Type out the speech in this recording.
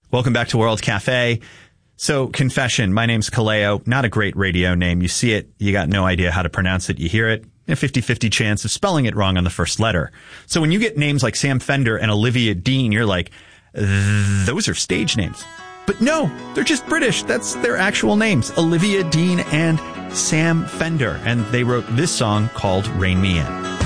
Welcome back to World Cafe. So, confession, my name's Kaleo. Not a great radio name. You see it, you got no idea how to pronounce it. You hear it, a 50-50 chance of spelling it wrong on the first letter. So when you get names like Sam Fender and Olivia Dean, you're like, those are stage names. But no, they're just British. That's their actual names, Olivia Dean and Sam Fender. And they wrote this song called Rain Me In.